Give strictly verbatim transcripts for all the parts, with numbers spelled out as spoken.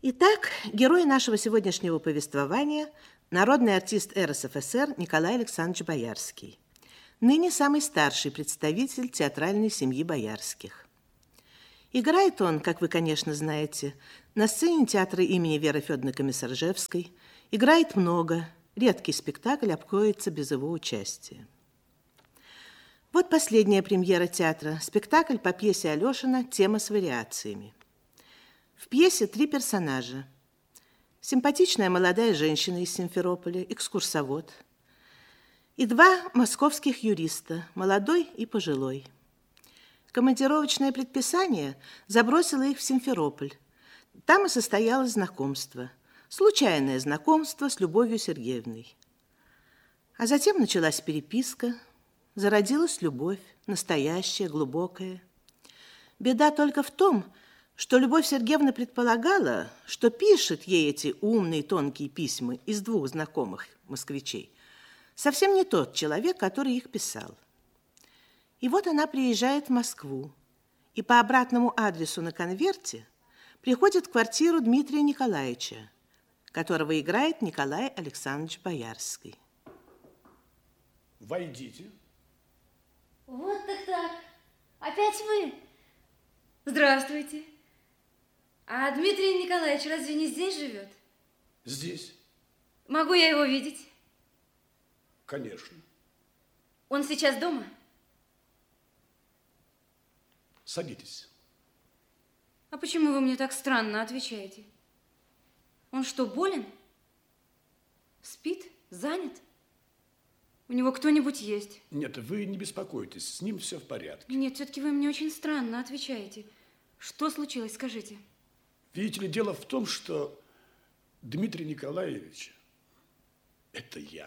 Итак, герой нашего сегодняшнего повествования – народный артист эр эс эф эс эр Николай Александрович Боярский, ныне самый старший представитель театральной семьи Боярских. Играет он, как вы, конечно, знаете, на сцене театра имени Веры Федоровны Комиссаржевской, играет много, редкий спектакль обходится без его участия. Вот последняя премьера театра, спектакль по пьесе Алешина «Тема с вариациями». В пьесе три персонажа. Симпатичная молодая женщина из Симферополя, экскурсовод, и два московских юриста, молодой и пожилой. Командировочное предписание забросило их в Симферополь. Там и состоялось знакомство, случайное знакомство с Любовью Сергеевной. А затем началась переписка, зародилась любовь, настоящая, глубокая. Беда только в том, что Любовь Сергеевна предполагала, что пишет ей эти умные тонкие письма из двух знакомых москвичей совсем не тот человек, который их писал. И вот она приезжает в Москву, и по обратному адресу на конверте приходит в квартиру Дмитрия Николаевича, которого играет Николай Александрович Боярский. Войдите. Вот так так. Опять вы? Здравствуйте. А Дмитрий Николаевич разве не здесь живет? Здесь. Могу я его видеть? Конечно. Он сейчас дома? Садитесь. А почему вы мне так странно отвечаете? Он что, болен? Спит? Занят? У него кто-нибудь есть? Нет, вы не беспокойтесь, с ним все в порядке. Нет, все-таки вы мне очень странно отвечаете. Что случилось, скажите? Видите ли, дело в том, что Дмитрий Николаевич – это я.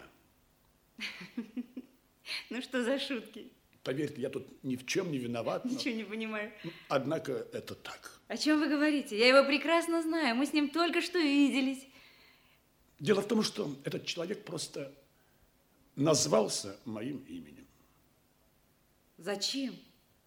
Ну что за шутки? Поверьте, я тут ни в чем не виноват. Но... Ничего не понимаю. Однако это так. О чем вы говорите? Я его прекрасно знаю. Мы с ним только что виделись. Дело в том, что этот человек просто назвался моим именем. Зачем?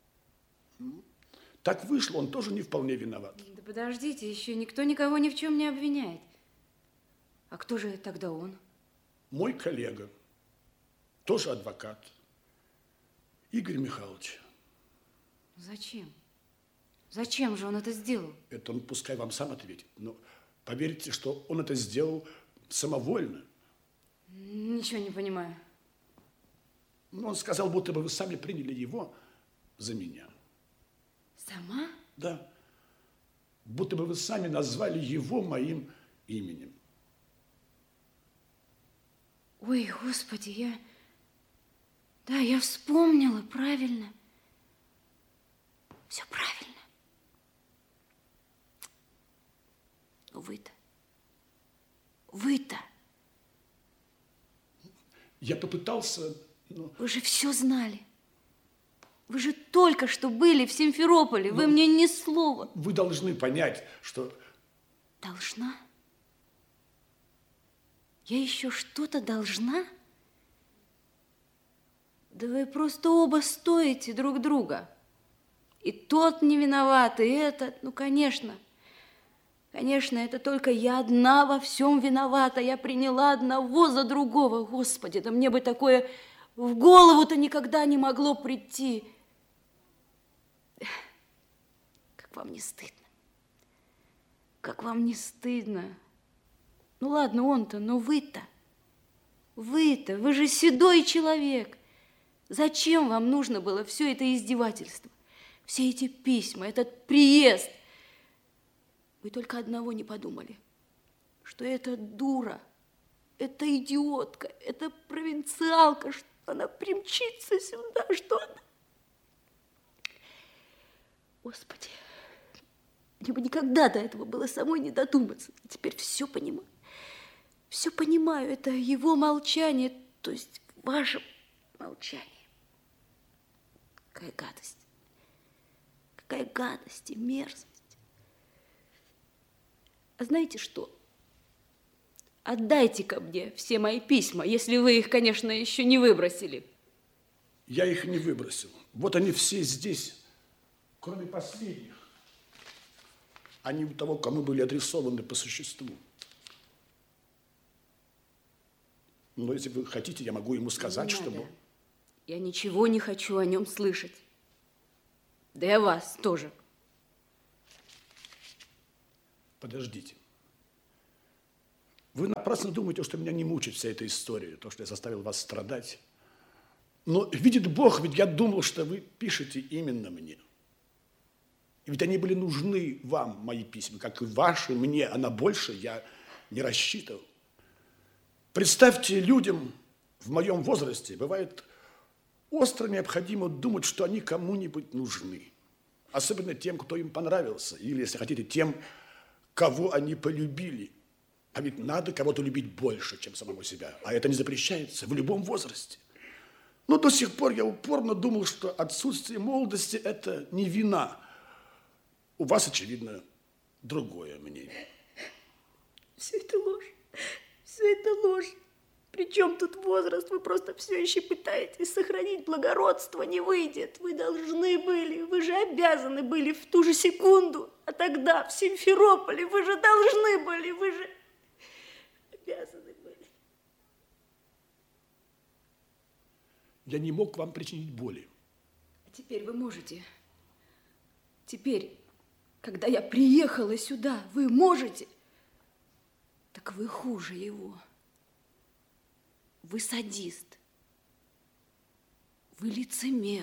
Так вышло, он тоже не вполне виноват. Да подождите, еще никто никого ни в чем не обвиняет. А кто же тогда он? Мой коллега, тоже адвокат, Игорь Михайлович. Зачем? Зачем же он это сделал? Это он пускай вам сам ответит. Но поверьте, что он это сделал самовольно. Ничего не понимаю. Он сказал, будто бы вы сами приняли его за меня. Сама? Да. Будто бы вы сами назвали его моим именем. Ой, Господи, я... Да, я вспомнила, правильно. Все правильно. Но вы-то... Вы-то... Я попытался... Но... Вы же все знали. Вы же только что были в Симферополе. Вы Но мне ни слова. Вы должны понять, что... Должна? Я еще что-то должна? Да вы просто оба стоите друг друга. И тот не виноват, и этот. Ну, конечно. Конечно, это только я одна во всем виновата. Я приняла одного за другого. Господи, да мне бы такое в голову-то никогда не могло прийти. Как вам не стыдно? Как вам не стыдно? Ну ладно, он-то, но вы-то, вы-то, вы же седой человек. Зачем вам нужно было все это издевательство? Все эти письма, этот приезд? Вы только одного не подумали, что эта дура, эта идиотка, эта провинциалка, что она примчится сюда, что она... Господи, мне бы никогда до этого было самой не додуматься. Теперь все понимаю. Все понимаю. Это его молчание, то есть ваше молчание. Какая гадость. Какая гадость и мерзость. А знаете что? Отдайте-ка мне все мои письма, если вы их, конечно, еще не выбросили. Я их не выбросил. Вот они все здесь, кроме последних. а не у того, кому были адресованы по существу. Но если вы хотите, я могу ему сказать, не чтобы... Надо. Я ничего не хочу о нем слышать. Да и о вас тоже. Подождите. Вы напрасно думаете, что меня не мучит вся эта история, то, что я заставил вас страдать. Но видит Бог, ведь я думал, что вы пишете именно мне. И ведь они были нужны вам, мои письма, как и ваши мне, а на больше я не рассчитывал. Представьте, людям в моем возрасте бывает остро необходимо думать, что они кому-нибудь нужны. Особенно тем, кто им понравился, или, если хотите, тем, кого они полюбили. А ведь надо кого-то любить больше, чем самого себя. А это не запрещается в любом возрасте. Но до сих пор я упорно думал, что отсутствие молодости – это не вина. У вас, очевидно, другое мнение. Все это ложь. Все это ложь. Причем тут возраст? Вы просто все еще пытаетесь сохранить благородство. Не выйдет. Вы должны были, вы же обязаны были в ту же секунду. А тогда в Симферополе вы же должны были, вы же обязаны были. Я не мог вам причинить боли. А теперь вы можете. Теперь, когда я приехала сюда, вы можете. Так вы хуже его. Вы садист. Вы лицемер.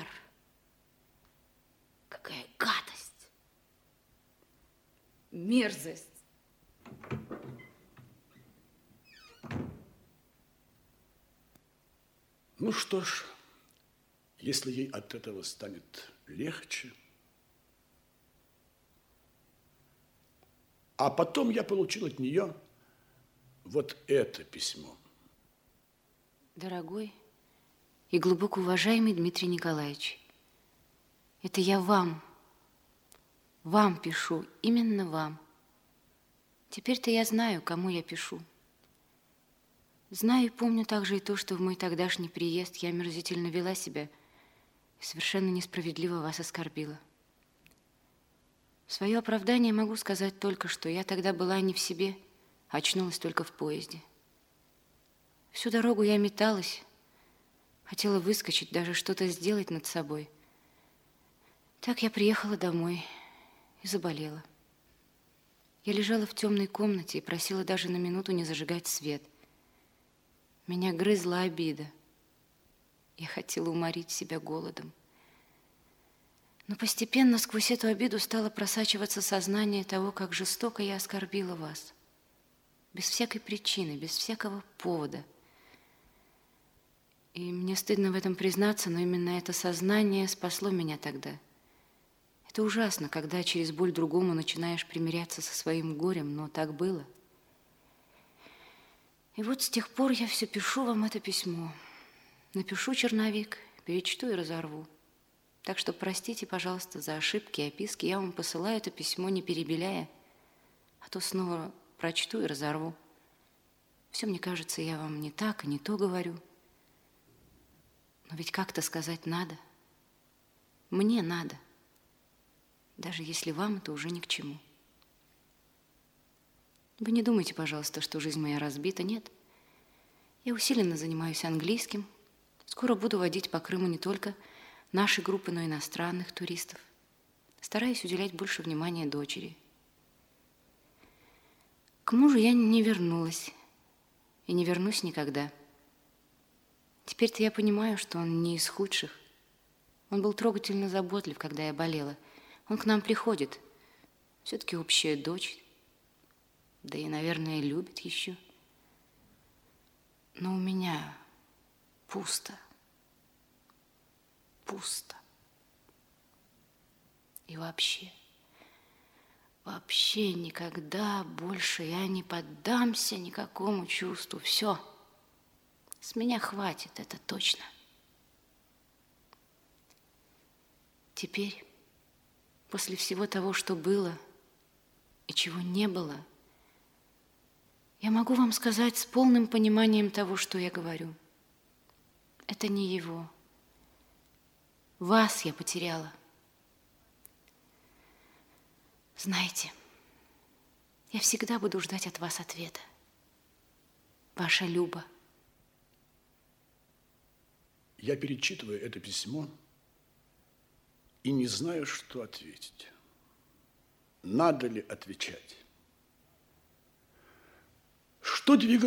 Какая гадость. Мерзость. Ну что ж, если ей от этого станет легче. А потом я получил от нее вот это письмо. Дорогой и глубоко уважаемый Дмитрий Николаевич, это я вам, вам пишу, именно вам. Теперь-то я знаю, кому я пишу. Знаю и помню также и то, что в мой тогдашний приезд я омерзительно вела себя и совершенно несправедливо вас оскорбила. В свое оправдание могу сказать только, что я тогда была не в себе, а очнулась только в поезде. Всю дорогу я металась, хотела выскочить, даже что-то сделать над собой. Так я приехала домой и заболела. Я лежала в темной комнате и просила даже на минуту не зажигать свет. Меня грызла обида. Я хотела уморить себя голодом. Но постепенно сквозь эту обиду стало просачиваться сознание того, как жестоко я оскорбила вас. Без всякой причины, без всякого повода. И мне стыдно в этом признаться, но именно это сознание спасло меня тогда. Это ужасно, когда через боль другому начинаешь примиряться со своим горем, но так было. И вот с тех пор я все пишу вам это письмо. Напишу черновик, перечту и разорву. Так что простите, пожалуйста, за ошибки и описки. Я вам посылаю это письмо, не перебеляя, а то снова прочту и разорву. Все, мне кажется, я вам не так и не то говорю. Но ведь как-то сказать надо. Мне надо. Даже если вам это уже ни к чему. Вы не думайте, пожалуйста, что жизнь моя разбита. Нет. Я усиленно занимаюсь английским. Скоро буду водить по Крыму не только нашей группы, но и иностранных туристов. Стараюсь уделять больше внимания дочери. К мужу я не вернулась. И не вернусь никогда. Теперь-то я понимаю, что он не из худших. Он был трогательно заботлив, когда я болела. Он к нам приходит. Все-таки общая дочь. Да и, наверное, любит еще. Но у меня пусто. Пусто. И вообще, вообще никогда больше я не поддамся никакому чувству. Все. С меня хватит, это точно. Теперь, после всего того, что было и чего не было, я могу вам сказать с полным пониманием того, что я говорю. Это не его. Вас я потеряла. Знаете, Я всегда буду ждать от вас ответа. Ваша Люба. Я перечитываю это письмо и не знаю, что ответить. Надо ли отвечать? Что двигало